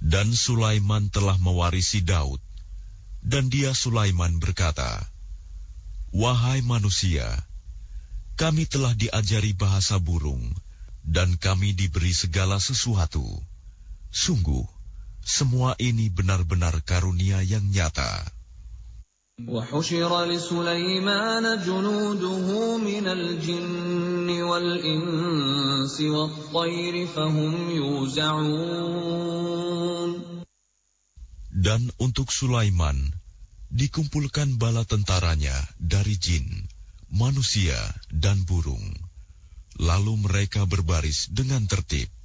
Dan Sulaiman telah mewarisi Daud, dan dia Sulaiman berkata, "Wahai manusia, kami telah diajari bahasa burung, dan kami diberi segala sesuatu. Sungguh, semua ini benar-benar karunia yang nyata." وَحُشِرَ لِسُلَيْمَانَ جُنُودُهُ مِنَ الْجِنِّ وَالْإِنسِ وَالطَّيْرِ فَهُمْ يُوزَعُونَ. Dan untuk Sulaiman dikumpulkan bala tentaranya dari jin, manusia, dan burung. Lalu mereka berbaris dengan tertib.